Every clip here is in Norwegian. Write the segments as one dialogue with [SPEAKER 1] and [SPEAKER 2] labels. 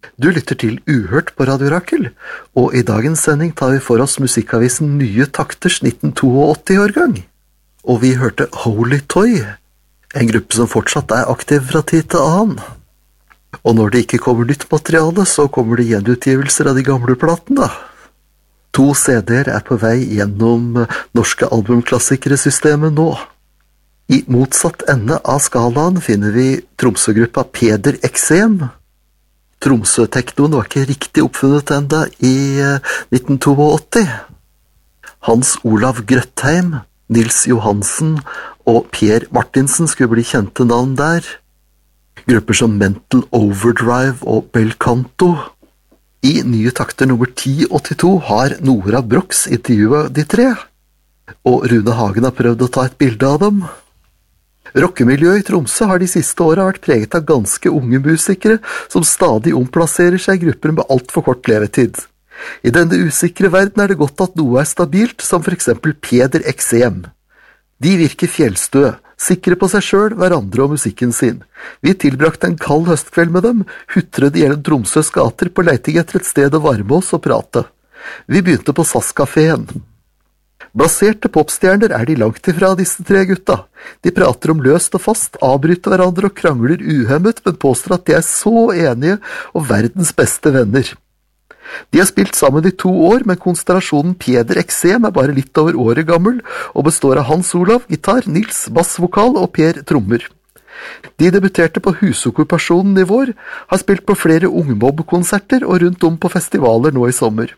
[SPEAKER 1] Du lytter til Uhørt på Radio Rakel, og i dagens sending tar vi for oss musikkavisen Nye Takters 1982-årgang. Og vi hørte Holy Toy, en gruppe som fortsatt er aktiv fra tid til annen. Og når det ikke kommer nytt materiale, så kommer det gjenutgivelser av de gamle platene. 2 CD-er er på vei gjennom norske albumklassikere-systemet nå. I motsatt ende av skalaen finner vi Tromsø-gruppa Peder Eksem. Tromsø-teknoen var ikke riktig oppfunnet enda i 1982. Hans Olav Grøtheim, Nils Johansen og Per Martinsen skulle bli kjente navn der. Grupper som Mental Overdrive og Belcanto. I Nye Takter nummer 1082 har Nora Brox intervjuet de 3, og Rune Hagen har prøvd å ta et bilde av dem. Rockemiljøet i Tromsø har de siste årene vært preget av ganske unge musikere som stadig omplasserer seg i grupper med alt for kort levetid. I denne usikre verden er det godt at noe er stabilt, som for eksempel Peder Eksem. De virker fjellstøe, sikre på seg selv, hverandre og musikken sin. Vi tilbrakte en kald høstkveld med dem, hutret gjennom Tromsøs gater på leiting etter et sted å varme oss og prate. Vi begynte på SAS-kaféen. Blaserte popstjerner er de langt ifra disse 3 gutta. De prater om løst og fast, avbryter hverandre og krangler uhemmet, men påstår at de er så enige og verdens beste venner. De har spilt sammen i 2 år, men konstellasjonen Peder Eksem er bare litt over året gammel, og består av Hans Olav, gitar, Nils, bassvokal og Per trommer. De debuterte på Husokkupasjonen i vår, har spilt på flere ungmobb-konserter og rundt om på festivaler nå i sommer.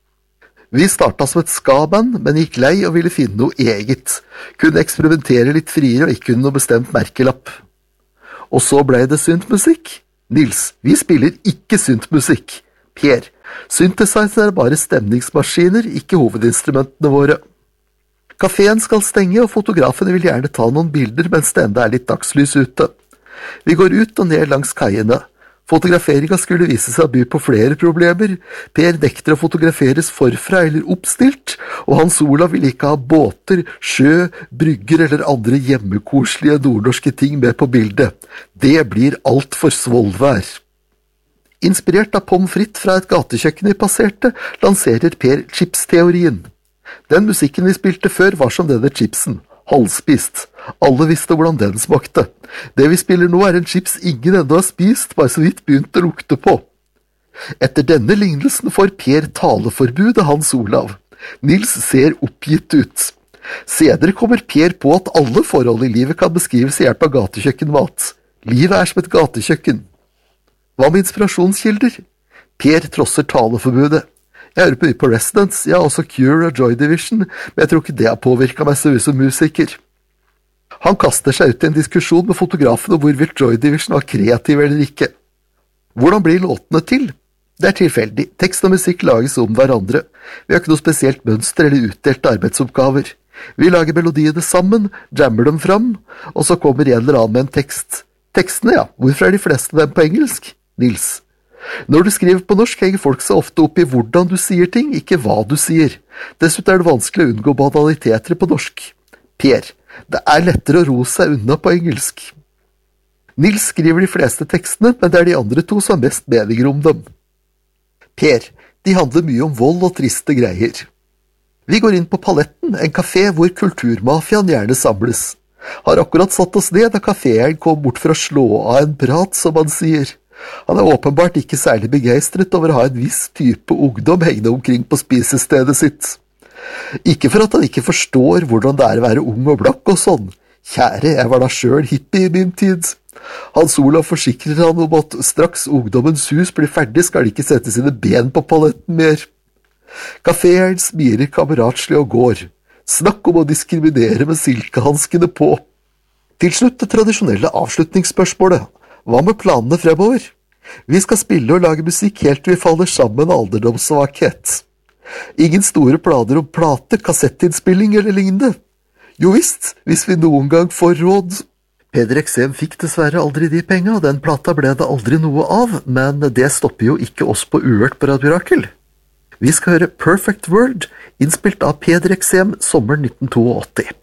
[SPEAKER 1] Vi startet som et ska-band, men gikk lei og ville finne noe eget. Kunne eksperimentere litt friere og ikke kunne noe bestemt merkelapp. Og så ble det syntmusikk. Nils, vi spiller ikke syntmusikk. Per, synthesizer er bare stemningsmaskiner, ikke hovedinstrumentene våre. Kaféen skal stenge, og fotografene vil gjerne ta noen bilder mens det enda er litt dagslys ute. Vi går ut og ned langs kaiene. Fotograferinga skulle vise seg å by på flere problemer. Per nekter å fotograferes forfra eller oppstilt, og Hans Olav vil ikke ha båter, sjø, brygger eller andre hjemmekoselige nordnorske ting med på bildet. Det blir alt for svollvær. Inspirert av pommes frites fra et gatekjøkken vi passerte, lanserer Per chips-teorien. Den musikken vi spilte før var som denne chipsen, halvspist. Alle visste hvordan den smakte. Det vi spiller nå er en chips ingen enda har spist, bare så vidt begynt å lukte på. Etter denne lignelsen får Per taleforbud av Hans Olav. Nils ser oppgitt ut. Senere kommer Per på at alle forhold i livet kan beskrives i hjelp av gatekjøkkenmat. Livet er som et gatekjøkken. Hva med inspirasjonskilder? Per trosser taleforbudet. Jeg hører på mye på Residents, ja, også Cure og Joy Division, men jeg tror ikke det har påvirket meg så mye som musiker. Han kaster seg ut i en diskusjon med fotografen om hvorvidt Joy Division var kreativ eller ikke. Hvordan blir låtene til? Det er tilfeldig. Tekst og musikk lages om hverandre. Vi har ikke noe spesielt mønster eller utdelte arbeidsoppgaver. Vi lager melodiene sammen, jammer dem fram, og så kommer en eller annen med en tekst. Tekstene, ja. Hvorfor er de fleste av dem på engelsk? Nils. Når du skriver på norsk, henger folk seg ofte opp i hvordan du sier ting, ikke hva du sier. Dessuten er det vanskelig å unngå banaliteter på norsk. Per. Det er lettere å ro seg unna på engelsk. Nils skriver de fleste tekstene, men det er de andre 2 som har mest meninger om dem. Per. De handler mye om vold og triste greier. Vi går inn på Paletten, en kafé hvor kulturmafiaen gjerne samles. Har akkurat satt oss ned da kaféeren kom bort for å slå av en prat, som han sier. Han er åpenbart ikke særlig begeistret over å ha en viss type ungdom hengende omkring på spisestedet sitt. Ikke for at han ikke forstår hvordan det er å være ung og blakk og sånn. Kjære, jeg var da selv hippie i min tid. Hans Olav forsikrer han om at straks ungdommens hus blir ferdig, skal de ikke sette sine ben på Paletten mer. Kaféeren smirer kameratslig og går. Snakk om å diskriminere med silkehanskene på. Til slutt det tradisjonelle avslutningsspørsmålet. Hva med planene fremover? Vi skal spille og lage musikk helt til vi faller sammen av alderdomssvakhet. Ingen store planer om plate, kassettinnspilling eller lignende. Jo visst, hvis vi noen gang får råd. Peder Eksem fikk dessverre aldri de penga, og den plata ble det aldri noe av, men det stopper jo ikke oss på Uhørt på Radio Rakel. Vi skal høre Perfect World, innspilt av Peder Eksem sommeren 1982.